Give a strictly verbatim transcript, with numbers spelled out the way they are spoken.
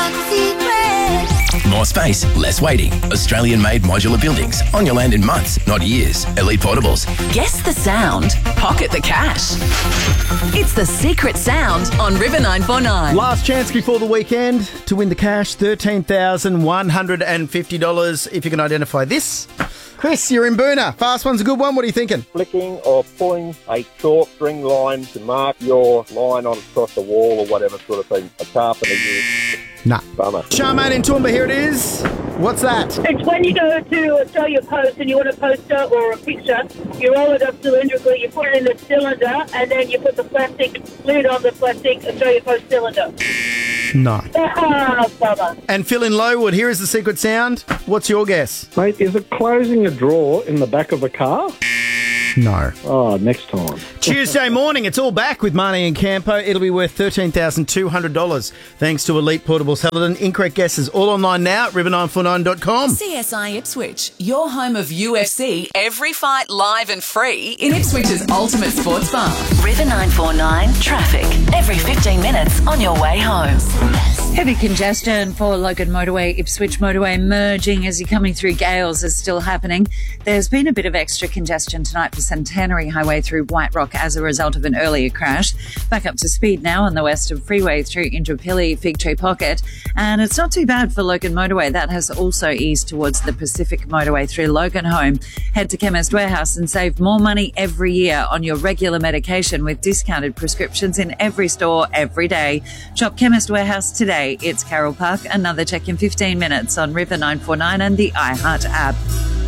More space, less waiting. Australian-made modular buildings on your land in months, not years. Elite Portables. Guess the sound, pocket the cash. It's The Secret Sound on River nine four nine. Last chance before the weekend to win the cash, thirteen thousand one hundred fifty dollars if you can identify this. Chris, you're in Boona. Fast one's a good one. What are you thinking? Flicking or pulling a chalk string line to mark your line on across the wall or whatever sort of thing. A carpenter uses. Nah. Bummer. Charmaine in Toowoomba, here it is. What's that? It's when you go to Australia Post and you want a poster or a picture, you roll it up cylindrically, you put it in the cylinder, and then you put the plastic lid on the plastic Australia Post cylinder. No. Ah, bummer. And Phil in Lowood, here is the secret sound. What's your guess? Mate, is it closing a drawer in the back of a car? No. Oh, next time. Tuesday morning, it's all back with Marnie and Campo. It'll be worth thirteen thousand two hundred dollars thanks to Elite Portables. Helidon. Incorrect guesses all online now at river nine four nine dot com. C S I Ipswich, your home of U F C, every fight live and free in Ipswich's ultimate sports bar. River nine four nine traffic, every fifteen minutes on your way home. Heavy congestion for Logan Motorway, Ipswich Motorway merging as you're coming through Gales is still happening. There's been a bit of extra congestion tonight for Centenary Highway through White Rock as a result of an earlier crash. Back up to speed now on the Western Freeway through Indooroopilly, Fig Tree Pocket. And it's not too bad for Logan Motorway. That has also eased towards the Pacific Motorway through Logan Home. Head to Chemist Warehouse and save more money every year on your regular medication with discounted prescriptions in every store every day. Shop Chemist Warehouse today. It's Carroll Park. Another check in fifteen minutes on River nine four nine and the iHeart app.